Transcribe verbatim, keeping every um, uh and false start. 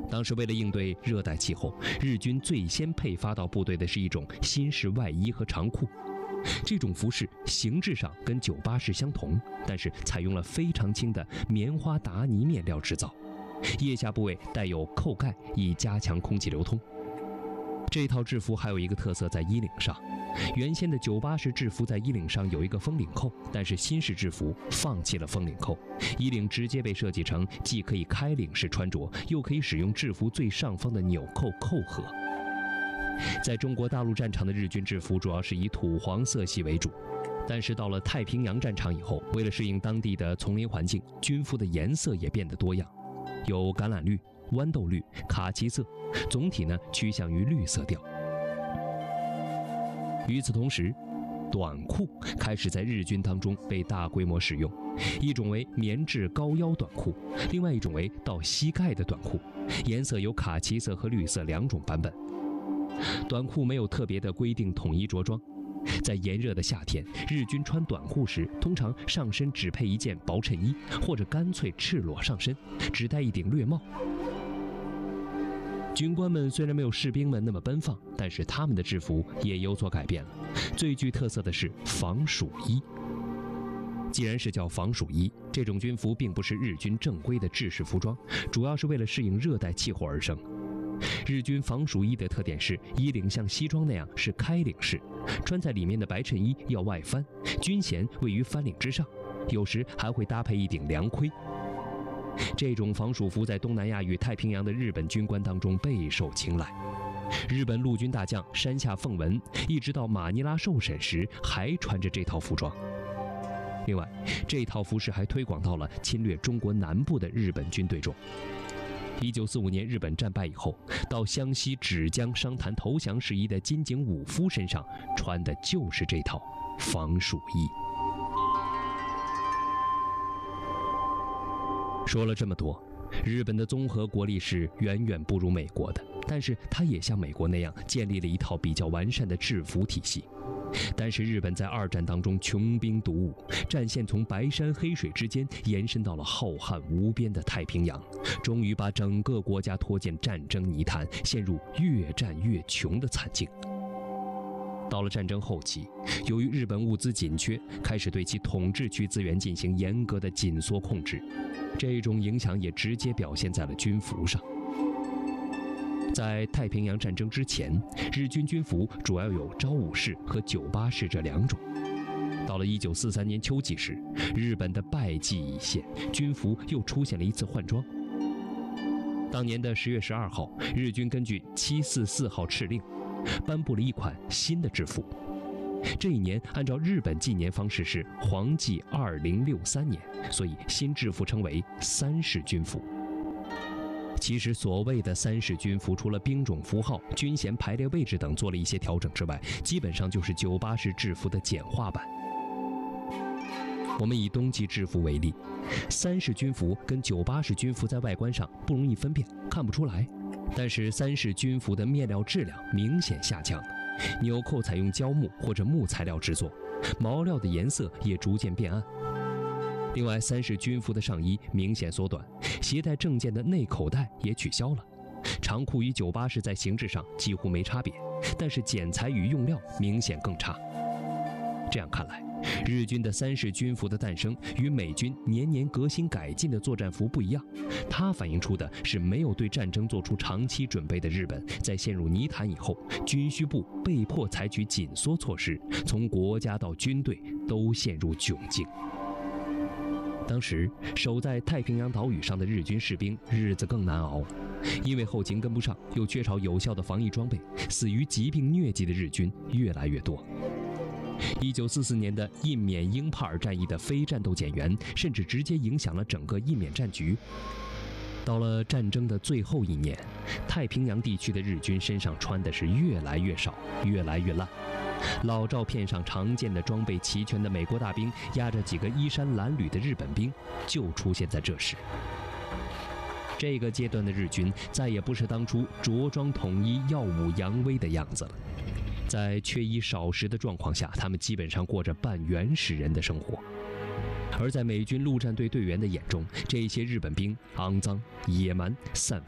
当时为了应对热带气候，日军最先配发到部队的是一种新式外衣和长裤。这种服饰形制上跟九八式相同，但是采用了非常轻的棉花达尼面料制造，腋下部位带有扣盖，以加强空气流通。这套制服还有一个特色在衣领上，原先的九八式制服在衣领上有一个封领扣，但是新式制服放弃了封领扣，衣领直接被设计成既可以开领式穿着，又可以使用制服最上方的纽扣扣合。在中国大陆战场的日军制服主要是以土黄色系为主，但是到了太平洋战场以后，为了适应当地的丛林环境，军服的颜色也变得多样，有橄榄绿、豌豆绿、卡其色，总体呢趋向于绿色调。与此同时，短裤开始在日军当中被大规模使用，一种为棉质高腰短裤，另外一种为到膝盖的短裤，颜色有卡其色和绿色两种版本。短裤没有特别的规定统一着装，在炎热的夏天，日军穿短裤时，通常上身只配一件薄衬衣，或者干脆赤裸上身，只戴一顶略帽。军官们虽然没有士兵们那么奔放，但是他们的制服也有所改变了。最具特色的是防暑衣。既然是叫防暑衣，这种军服并不是日军正规的制式服装，主要是为了适应热带气候而生。日军防暑衣的特点是衣领像西装那样是开领式，穿在里面的白衬衣要外翻，军衔位于翻领之上，有时还会搭配一顶凉盔。这种防暑服在东南亚与太平洋的日本军官当中备受青睐。日本陆军大将山下奉文一直到马尼拉受审时还穿着这套服装。另外，这套服饰还推广到了侵略中国南部的日本军队中。一九四五年日本战败以后，到湘西芷江商谈投降事宜的金井武夫身上穿的就是这套防暑衣。说了这么多，日本的综合国力是远远不如美国的，但是它也像美国那样建立了一套比较完善的制服体系。但是日本在二战当中穷兵黩武，战线从白山黑水之间延伸到了浩瀚无边的太平洋，终于把整个国家拖进战争泥潭，陷入越战越穷的惨境。到了战争后期，由于日本物资紧缺，开始对其统治区资源进行严格的紧缩控制，这种影响也直接表现在了军服上。在太平洋战争之前，日军军服主要有招武式和九八式这两种。到了一九四三年秋季时，日本的败绩已现，军服又出现了一次换装。当年的十月十二号，日军根据七四四号敕令，颁布了一款新的制服。这一年按照日本纪年方式是黄纪二零六三年，所以新制服称为三式军服。其实所谓的三式军服，除了兵种符号、军衔排列位置等做了一些调整之外，基本上就是九八式制服的简化版。我们以冬季制服为例，三式军服跟九八式军服在外观上不容易分辨，看不出来。但是三式军服的面料质量明显下降了，纽扣采用胶木或者木材料制作，毛料的颜色也逐渐变暗。另外，三式军服的上衣明显缩短，携带证件的内口袋也取消了。长裤与九八式在形制上几乎没差别，但是剪裁与用料明显更差。这样看来，日军的三式军服的诞生与美军年年革新改进的作战服不一样，它反映出的是没有对战争做出长期准备的日本，在陷入泥潭以后，军需部被迫采取紧缩措施，从国家到军队都陷入窘境。当时守在太平洋岛屿上的日军士兵日子更难熬，因为后勤跟不上，又缺少有效的防疫装备，死于疾病疟疾的日军越来越多。一九四四年的印缅英帕尔战役的非战斗减员，甚至直接影响了整个印缅战局。到了战争的最后一年，太平洋地区的日军身上穿的是越来越少，越来越烂。老照片上常见的装备齐全的美国大兵压着几个衣衫褴褛的日本兵，就出现在这时。这个阶段的日军再也不是当初着装统一、耀武扬威的样子了。在缺衣少食的状况下，他们基本上过着半原始人的生活。而在美军陆战队队员的眼中，这些日本兵肮脏、野蛮、散